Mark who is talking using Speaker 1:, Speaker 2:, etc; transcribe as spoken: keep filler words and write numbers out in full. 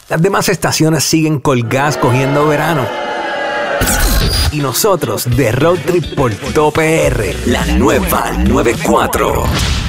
Speaker 1: Las demás estaciones siguen colgadas cogiendo verano. Y nosotros de Road Trip por Top P R, la nueva noventa y cuatro.